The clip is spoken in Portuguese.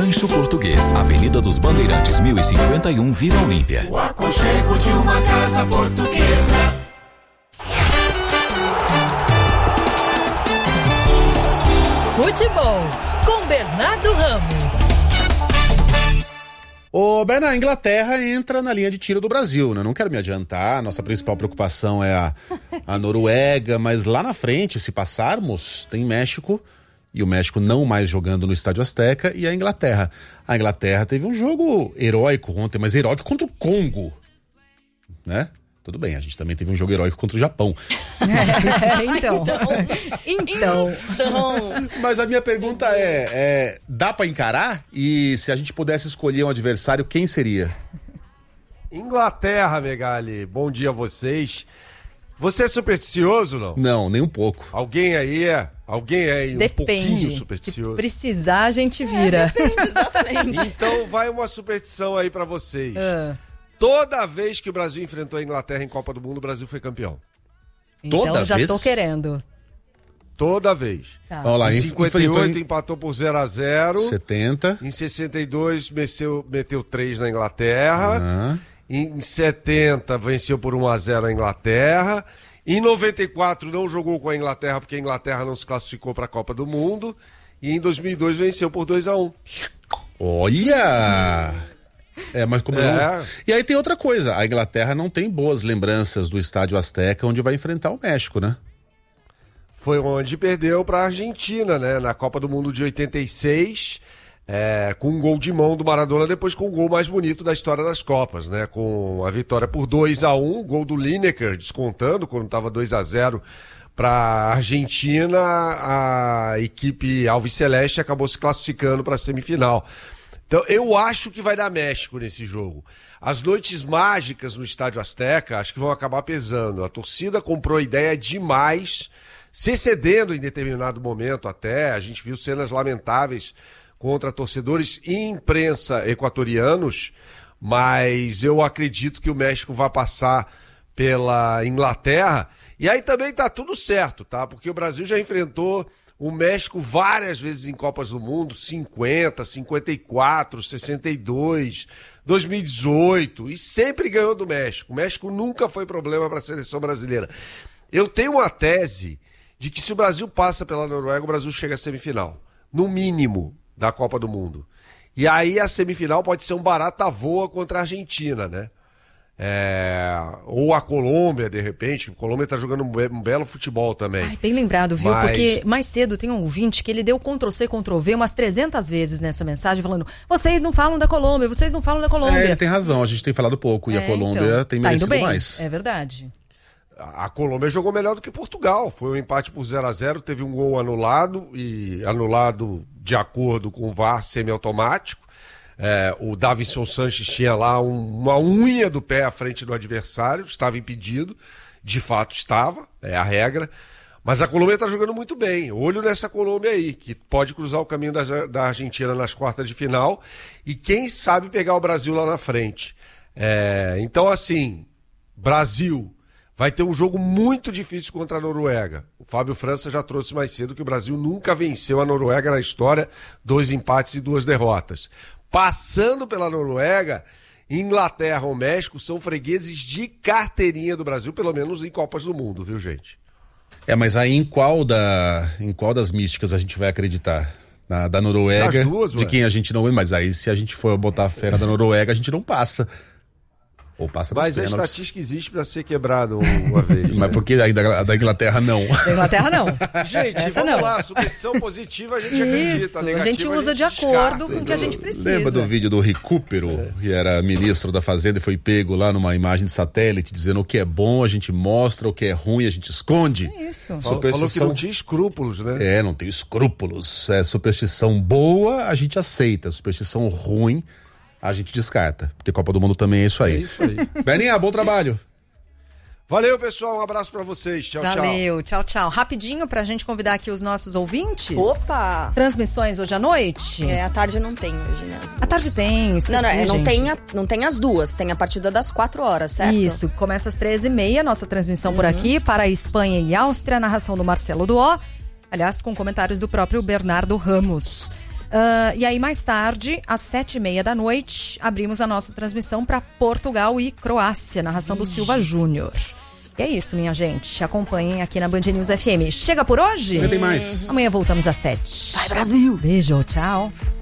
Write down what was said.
Rancho Português, Avenida dos Bandeirantes, 1051, Vila Olímpia. O aconchego de uma casa portuguesa. Futebol, com Bernardo Ramos. Ô, Bernardo, a Inglaterra entra na linha de tiro do Brasil, né? Não quero me adiantar, nossa principal preocupação é a Noruega, mas lá na frente, se passarmos, tem México, e o México não mais jogando no Estádio Azteca, e a Inglaterra. A Inglaterra teve um jogo heróico ontem, mas heróico contra o Congo, né? Tudo bem, a gente também teve um jogo heróico contra o Japão. Então. Mas a minha pergunta dá pra encarar? E se a gente pudesse escolher um adversário, quem seria? Inglaterra, Megali. Bom dia a vocês. Você é supersticioso, não? Não, nem um pouco. Alguém aí é? Alguém é aí um pouquinho supersticioso? Se precisar, a gente vira. Depende, exatamente. Então vai uma superstição aí pra vocês. Toda vez que o Brasil enfrentou a Inglaterra em Copa do Mundo, o Brasil foi campeão. Então Toda já vez? tô querendo. Toda vez. Tá. Vamos lá, Em 58 em empatou por 0-0. 70. Em 62 meteu 3 na Inglaterra. Em 70 venceu por 1-0 a Inglaterra. Em 94 não jogou com a Inglaterra porque a Inglaterra não se classificou para a Copa do Mundo. E em 2002 venceu por 2-1. Olha! Mas como não... E aí tem outra coisa, a Inglaterra não tem boas lembranças do Estádio Azteca, onde vai enfrentar o México, né? Foi onde perdeu para a Argentina, né? Na Copa do Mundo de 86, com um gol de mão do Maradona, depois com o gol mais bonito da história das Copas, né? Com a vitória por 2-1, gol do Lineker descontando, quando estava 2-0 para a Argentina, a equipe alviceleste acabou se classificando para a semifinal. Então, eu acho que vai dar México nesse jogo. As noites mágicas no Estádio Azteca acho que vão acabar pesando. A torcida comprou ideia demais, se excedendo em determinado momento até. A gente viu cenas lamentáveis contra torcedores e imprensa equatorianos, mas eu acredito que o México vai passar pela Inglaterra. E aí também tá tudo certo, tá? Porque o Brasil já enfrentou o México várias vezes em Copas do Mundo, 50, 54, 62, 2018, e sempre ganhou do México. O México nunca foi problema para a seleção brasileira. Eu tenho uma tese de que se o Brasil passa pela Noruega, o Brasil chega à semifinal, no mínimo, da Copa do Mundo. E aí a semifinal pode ser um barata-voa contra a Argentina, né? Ou a Colômbia, de repente. A Colômbia está jogando um belo futebol também. Ai, bem lembrado, viu? Porque mais cedo tem um ouvinte que ele deu Ctrl-C, Ctrl-V umas 300 vezes nessa mensagem, falando: vocês não falam da Colômbia, vocês não falam da Colômbia. Ele tem razão, a gente tem falado pouco, e a Colômbia tem merecido bem. mais. É verdade. A Colômbia jogou melhor do que Portugal. Foi um empate por 0-0, teve um gol anulado, e anulado de acordo com o VAR semiautomático. O Davinson Sanches tinha lá uma unha do pé à frente do adversário, estava impedido, de fato estava, é a regra, mas a Colômbia está jogando muito bem. Olho nessa Colômbia aí, que pode cruzar o caminho da Argentina nas quartas de final e quem sabe pegar o Brasil lá na frente. Então assim, Brasil vai ter um jogo muito difícil contra a Noruega. O Fábio França já trouxe mais cedo que o Brasil nunca venceu a Noruega na história, 2 empates e 2 derrotas. Passando pela Noruega, Inglaterra ou México são fregueses de carteirinha do Brasil, pelo menos em Copas do Mundo, viu, gente? Mas aí em qual das místicas a gente vai acreditar? Da Noruega, de quem a gente não vê, mas aí se a gente for botar a fera da Noruega, a gente não passa. Ou passa nos pênaltis. Mas a estatística existe para ser quebrado uma vez. Mas por que aí da Inglaterra não? Da Inglaterra não. Gente, essa vamos não. lá, superstição positiva a gente acredita. A gente usa de acordo com o que a gente precisa. Lembra do vídeo do Recupero, que era ministro da Fazenda e foi pego lá numa imagem de satélite, dizendo o que é bom a gente mostra, o que é ruim a gente esconde? Isso. Falou que não tinha escrúpulos, né? Não tem escrúpulos. Superstição boa a gente aceita, superstição ruim a gente descarta, porque Copa do Mundo também é isso aí. É isso aí. Berninha, bom trabalho. Valeu, pessoal, um abraço pra vocês. Tchau, Valeu, tchau. Rapidinho pra gente convidar aqui os nossos ouvintes. Opa! Transmissões hoje à noite? À tarde não tem hoje, né? À tarde tem, não tem as duas, tem a partida das 4 horas, certo? Isso, começa às 13h30, nossa transmissão por aqui, para a Espanha e Áustria, narração do Marcelo Duó, aliás, com comentários do próprio Bernardo Ramos. E aí, mais tarde, às 7h30 da noite, abrimos a nossa transmissão para Portugal e Croácia, narração do Silva Júnior. E é isso, minha gente. Acompanhem aqui na Band News FM. Chega por hoje? Não tem mais. Amanhã voltamos às 7h. Vai, Brasil! Beijo, tchau.